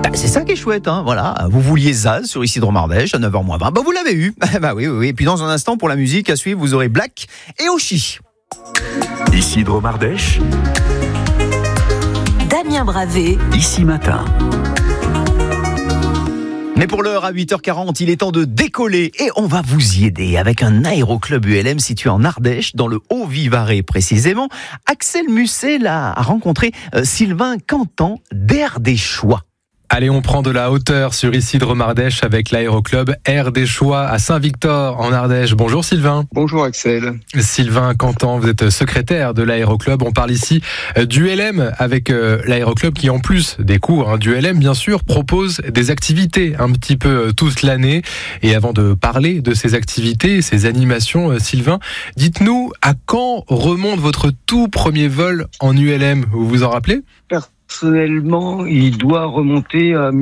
C'est ça qui est chouette, hein, voilà. Vous vouliez Zaz sur Isidro Ardèche à 9h-20. Bah vous l'avez eu. Bah oui. Et puis dans un instant, pour la musique à suivre, vous aurez Black et Oshi. Isidro Ardèche. Damien Bravé. Ici Matin. Mais pour l'heure, à 8h40, il est temps de décoller et on va vous y aider avec un aéroclub ULM situé en Ardèche, dans le Haut-Vivarais précisément. Axel Musset a rencontré Sylvain Cantan d'Air des Choix. Allez, on prend de la hauteur sur Isidro Ardèche avec l'aéroclub Air des Choix à Saint-Victor en Ardèche. Bonjour Sylvain. Bonjour Axel. Sylvain Cantan, vous êtes secrétaire de l'aéroclub. On parle ici du LM avec l'aéroclub qui, en plus des cours du LM, bien sûr, propose des activités un petit peu toute l'année. Et avant de parler de ces activités, ces animations, Sylvain, dites-nous à quand remonte votre tout premier vol en ULM, vous vous en rappelez ? Personnellement, il doit remonter à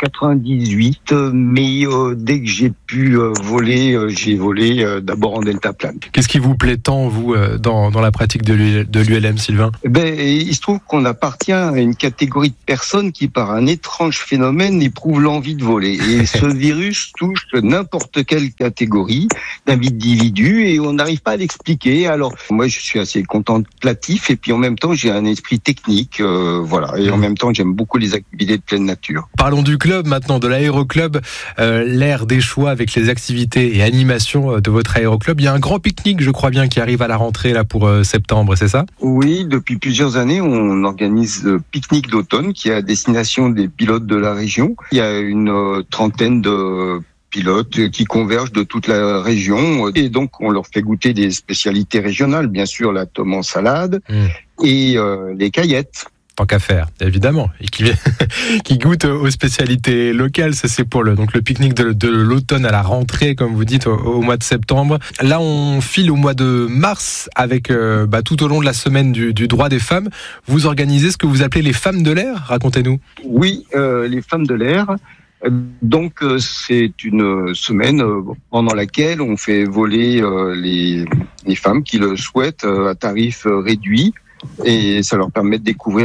1998, mais dès que j'ai pu voler, j'ai volé d'abord en deltaplane. Qu'est-ce qui vous plaît tant, vous, dans la pratique de l'ULM, Sylvain ? Il se trouve qu'on appartient à une catégorie de personnes qui, par un étrange phénomène, éprouvent l'envie de voler. Et ce virus touche n'importe quelle catégorie d'individus et on n'arrive pas à l'expliquer. Alors, moi, je suis assez contemplatif et puis en même temps, j'ai un esprit technique, voilà. Et en même temps, j'aime beaucoup les activités de pleine nature. Parlons du club maintenant, de l'aéroclub, l'Air des Choix avec les activités et animations de votre aéroclub. Il y a un grand pique-nique, je crois bien, qui arrive à la rentrée là pour septembre, c'est ça ? Oui, depuis plusieurs années, on organise le pique-nique d'automne qui est à destination des pilotes de la région. Il y a une trentaine de pilotes qui convergent de toute la région et donc on leur fait goûter des spécialités régionales, bien sûr la tome en salade et les caillettes. Tant qu'à faire, évidemment, et qui goûte aux spécialités locales. Ça, c'est pour le pique-nique de l'automne à la rentrée, comme vous dites, au mois de septembre. Là, on file au mois de mars avec tout au long de la semaine du droit des femmes. Vous organisez ce que vous appelez les femmes de l'air. Racontez-nous. Oui, les femmes de l'air. Donc, c'est une semaine pendant laquelle on fait voler les femmes qui le souhaitent à tarif réduit. Et ça leur permet de découvrir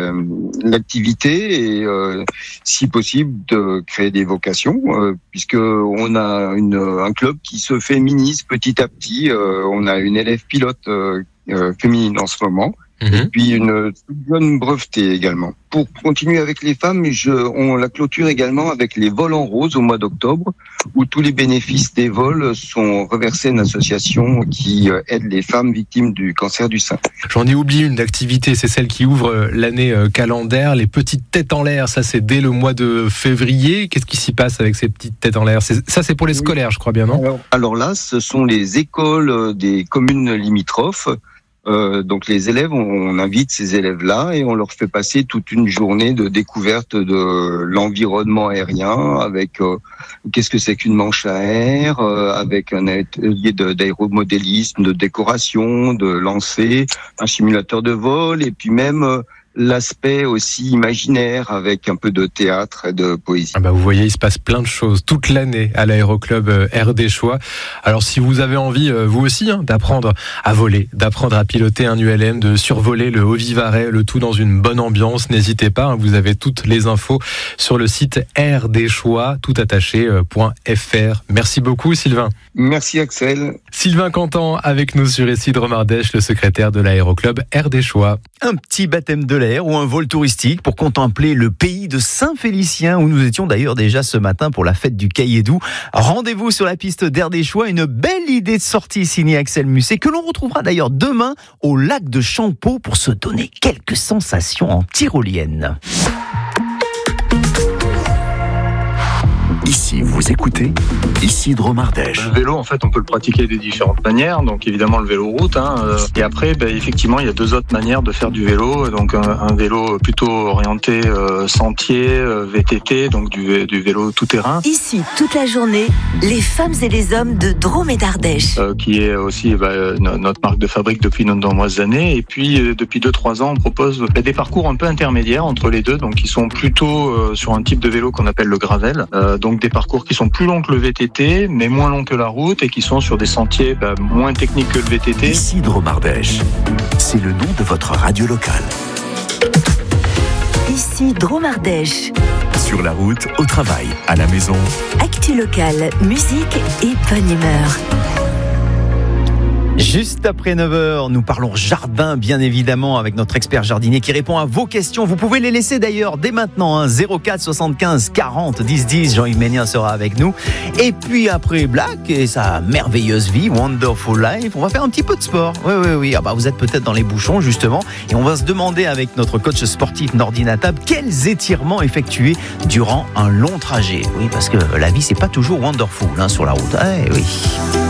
l'activité et, si possible, de créer des vocations, puisque on a un club qui se féminise petit à petit. On a une élève pilote féminine en ce moment. Et puis une jeune brevetée également. Pour continuer avec les femmes, on la clôture également avec les vols en rose au mois d'octobre, où tous les bénéfices des vols sont reversés à une association qui aide les femmes victimes du cancer du sein. J'en ai oublié une activité, c'est celle qui ouvre l'année calendaire, les petites têtes en l'air. Ça, c'est dès le mois de février. Qu'est-ce qui s'y passe avec ces petites têtes en l'air ? Ça, c'est pour les scolaires, je crois bien, non ? Alors là, ce sont les écoles des communes limitrophes. Donc les élèves, on invite ces élèves-là et on leur fait passer toute une journée de découverte de l'environnement aérien avec qu'est-ce que c'est qu'une manche à air, avec un atelier d'aéromodélisme, de décoration, de lancer, un simulateur de vol et puis même l'aspect aussi imaginaire avec un peu de théâtre et de poésie. Vous voyez, il se passe plein de choses toute l'année à l'aéroclub Air des Choix. Alors si vous avez envie, vous aussi, d'apprendre à voler, d'apprendre à piloter un ULM, de survoler le Haut-Vivarais, le tout dans une bonne ambiance, n'hésitez pas, vous avez toutes les infos sur le site airdeschoix, toutattaché.fr. Merci beaucoup Sylvain. Merci Axel. Sylvain Cantan avec nous sur Isidro Ardèche, le secrétaire de l'aéroclub Air des Choix. Un petit baptême de l'air ou un vol touristique pour contempler le pays de Saint-Félicien où nous étions d'ailleurs déjà ce matin pour la fête du Cailledou. Rendez-vous sur la piste d'Air des Choix, une belle idée de sortie signée Axel Musset que l'on retrouvera d'ailleurs demain au lac de Champeau pour se donner quelques sensations en tyrolienne. Ici, vous écoutez Isidro Ardèche. Le vélo, en fait, on peut le pratiquer de différentes manières. Donc, évidemment, le vélo route. Et après, effectivement, il y a deux autres manières de faire du vélo. Donc, un vélo plutôt orienté sentier, VTT, donc du vélo tout-terrain. Ici, toute la journée, les femmes et les hommes de Drôme et d'Ardèche. Qui est aussi notre marque de fabrique depuis de nombreuses années. Et puis, depuis 2-3 ans, on propose des parcours un peu intermédiaires entre les deux. Donc, qui sont plutôt sur un type de vélo qu'on appelle le gravel. Donc, des parcours qui sont plus longs que le VTT, mais moins longs que la route et qui sont sur des sentiers moins techniques que le VTT. Isidro Ardèche, c'est le nom de votre radio locale. Ici Drôme Ardèche Sur la route, au travail, à la maison. Actu locale, musique et bonne humeur. Juste après 9h, nous parlons jardin, bien évidemment, avec notre expert jardinier qui répond à vos questions. Vous pouvez les laisser d'ailleurs dès maintenant, 04 75 40 10 10. Jean-Yves Ménien sera avec nous. Et puis après Black et sa merveilleuse vie, Wonderful Life, on va faire un petit peu de sport. Oui. Vous êtes peut-être dans les bouchons, justement. Et on va se demander avec notre coach sportif Nordine Attab quels étirements effectuer durant un long trajet. Oui, parce que la vie, c'est pas toujours wonderful sur la route. Oui.